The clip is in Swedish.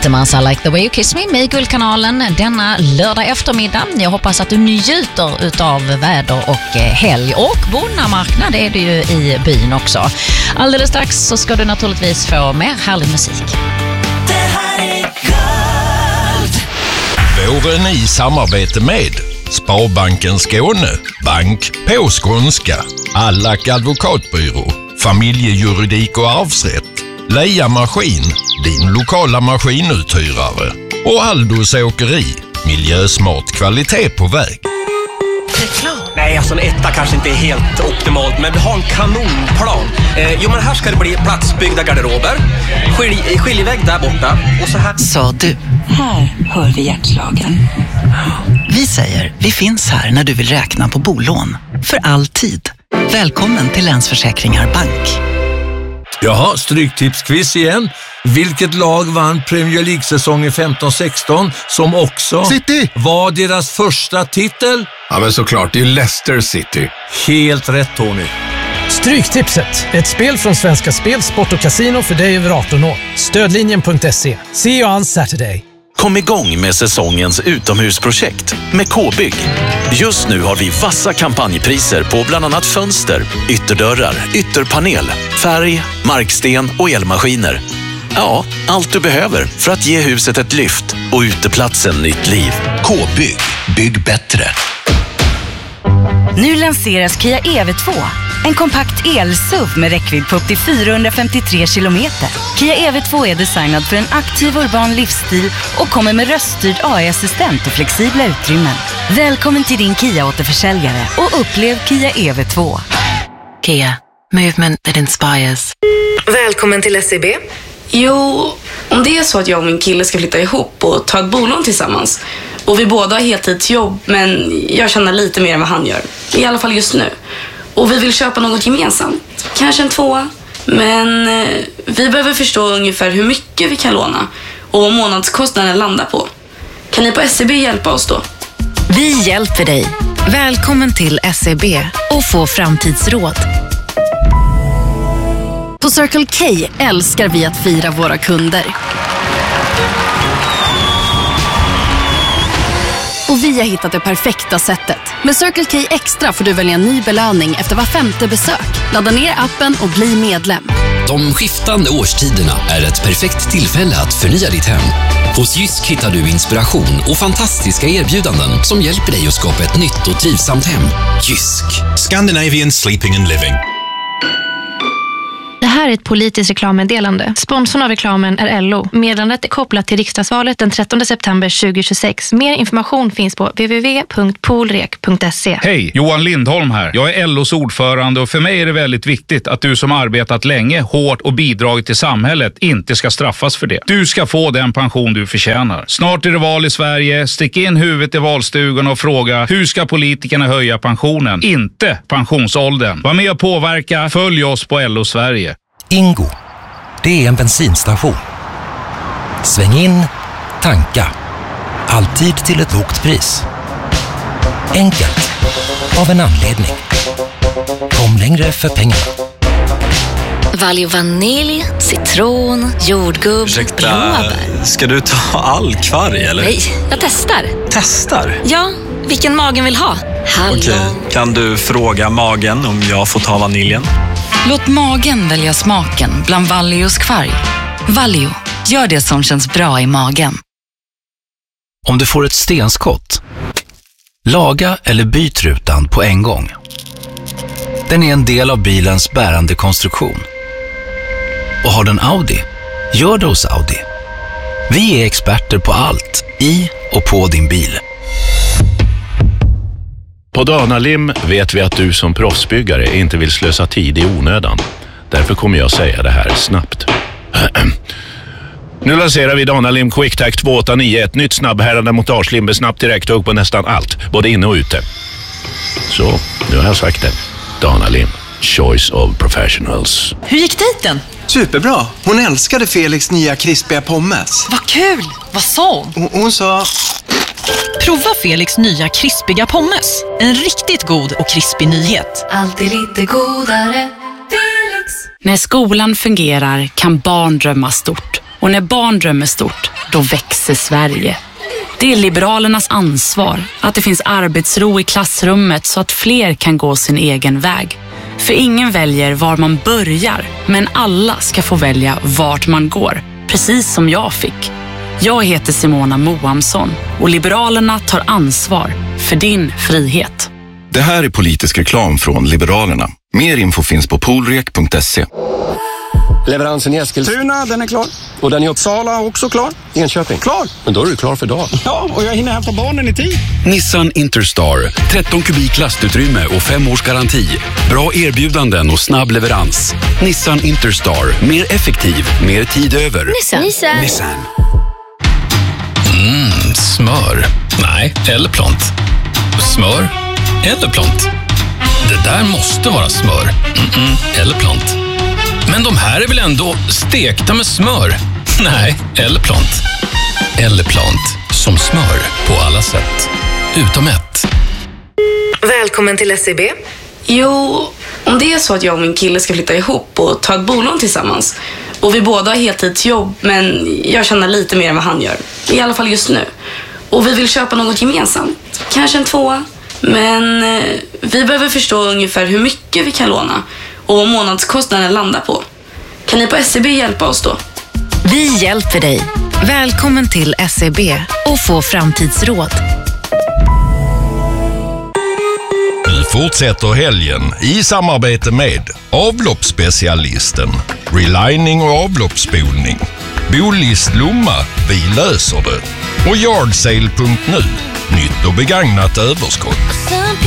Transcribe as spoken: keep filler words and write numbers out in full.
Mansa Like the way you kiss me med i Guldkanalen denna lördag eftermiddag. Jag hoppas att du njuter utav väder och helg och bonnamarknad är det ju i byn också. Alldeles strax så ska du naturligtvis få mer härlig musik. Det här är Guld. Våren i samarbete med Sparbanken Skåne, bank på skånska, Allack advokatbyrå, familjejuridik och arvsrätt, Leia Maskin, din lokala maskinuthyrare och Aldos åkeri, miljösmart kvalitet på väg. Nej, alltså en etta kanske inte är helt optimalt, men vi har en kanonplan. Eh, jo, men här ska det bli platsbyggda garderober, skilj, skiljevägg där borta och så här. Sa du. Här hör vi hjärtslagen. Vi säger, vi finns här när du vill räkna på bolån. För alltid. Välkommen till Länsförsäkringar Bank. Jaha, stryktipsquiz igen. Vilket lag vann Premier League-säsongen femton sexton som också City var deras första titel? Ja, men såklart, det är Leicester City. Helt rätt, Tony. Stryktipset, ett spel från Svenska Spel, Sport och Casino för dig över arton år. Stödlinjen punkt se. See you on Saturday. Kom igång med säsongens utomhusprojekt med K-bygg. Just nu har vi vassa kampanjpriser på bland annat fönster, ytterdörrar, ytterpanel, färg, marksten och elmaskiner. Ja, allt du behöver för att ge huset ett lyft och uteplatsen nytt liv. K-bygg. Bygg bättre. Nu lanseras Kia E V två. En kompakt el-S U V med räckvidd på upp till fyrahundrafemtiotre kilometer. Kia E V två är designad för en aktiv urban livsstil och kommer med röststyrd A I-assistent och flexibla utrymmen. Välkommen till din Kia-återförsäljare och upplev Kia E V två. Kia. Movement that inspires. Välkommen till S E B. Jo, om det är så att jag och min kille ska flytta ihop och ta ett bolån tillsammans och vi båda har heltidsjobb men jag tjänar lite mer än vad han gör, i alla fall just nu, och vi vill köpa något gemensamt, kanske en tvåa, men eh, vi behöver förstå ungefär hur mycket vi kan låna och vad månadskostnaden landar på. Kan ni på S E B hjälpa oss då? Vi hjälper dig. Välkommen till S E B och få framtidsråd. På Circle K älskar vi att fira våra kunder. Och vi har hittat det perfekta sättet. Med Circle K Extra får du välja en ny belöning efter var femte besök. Ladda ner appen och bli medlem. De skiftande årstiderna är ett perfekt tillfälle att förnya ditt hem. Hos Jysk hittar du inspiration och fantastiska erbjudanden som hjälper dig att skapa ett nytt och trivsamt hem. Jysk. Scandinavian Sleeping and Living. Det här är ett politiskt reklammeddelande. Sponsorn av reklamen är L O. Meddelandet är kopplat till riksdagsvalet den trettonde september tjugohundratjugosex. Mer information finns på w w w punkt polrek punkt se. Hej, Johan Lindholm här. Jag är L O:s ordförande och för mig är det väldigt viktigt att du som arbetat länge, hårt och bidragit till samhället inte ska straffas för det. Du ska få den pension du förtjänar. Snart är det val i Sverige. Stick in huvudet i valstugan och fråga hur ska politikerna höja pensionen? Inte pensionsåldern. Var med och påverka. Följ oss på L O Sverige. Ingo, det är en bensinstation. Sväng in, tanka. Alltid till ett lågt pris. Enkelt, av en anledning. Kom längre för pengarna. Valio vanilj, citron, jordgubb, Ursäkta, blåbär. ska du ta all kvarg eller? Nej, jag testar. Testar? Ja, vilken magen vill ha. Hallå. Okej, kan du fråga magen om jag får ta vaniljen? Låt magen välja smaken bland Valios kvarg. Valio, gör det som känns bra i magen. Om du får ett stenskott, laga eller byt rutan på en gång. Den är en del av bilens bärande konstruktion. Och har den Audi, gör det hos Audi. Vi är experter på allt i och på din bil. På Danalim vet vi att du som proffsbyggare inte vill slösa tid i onödan. Därför kommer jag säga det här snabbt. Nu lanserar vi Danalim QuickTac två åtta nio, ett nytt snabbhärande montagelim med snabbt direkt hugg på nästan allt, både inne och ute. Så, nu har jag sagt det. Danalim, choice of professionals. Hur gick dejten? Superbra. Hon älskade Felix nya krispiga pommes. Vad kul. Vad sa hon? Hon, hon sa... Prova Felix nya krispiga pommes. En riktigt god och krispig nyhet. Alltid lite godare. När skolan fungerar kan barn drömma stort. Och när barn drömmer stort, då växer Sverige. Det är Liberalernas ansvar att det finns arbetsro i klassrummet så att fler kan gå sin egen väg. För ingen väljer var man börjar, men alla ska få välja vart man går, precis som jag fick. Jag heter Simona Moamsson och Liberalerna tar ansvar för din frihet. Det här är politisk reklam från Liberalerna. Mer info finns på poolrek punkt se. Leveransen i Eskilstuna, den är klar. Och den i Uppsala också klar. Enköping, klar. Men då är du klar för dagen. Ja, och jag hinner hämta barnen i tid. Nissan Interstar. tretton kubik lastutrymme och fem års garanti. Bra erbjudanden och snabb leverans. Nissan Interstar. Mer effektiv, mer tid över. Nissan. Nissan. Nissan. Mm, smör. Nej, eller plant. Smör eller plant. Det där måste vara smör. Mm-mm, eller plant. Men de här är väl ändå stekta med smör? Nej, eller plant. Eller plant. Som smör på alla sätt. Utom ett. Välkommen till S E B. Jo, om det är så att jag och min kille ska flytta ihop och ta ett bolån tillsammans. Och vi båda har heltidsjobb, men jag tjänar lite mer än vad han gör. I alla fall just nu. Och vi vill köpa något gemensamt. Kanske en tvåa. Men eh, vi behöver förstå ungefär hur mycket vi kan låna. Och vad månadskostnaden landar på. Kan ni på S E B hjälpa oss då? Vi hjälper dig. Välkommen till S E B och få framtidsråd. Vi fortsätter helgen i samarbete med avloppsspecialisten, relining och avloppsspolning, Bolist Lomma, vi löser det, och Yardsale punkt nu, nytt och begagnat överskott.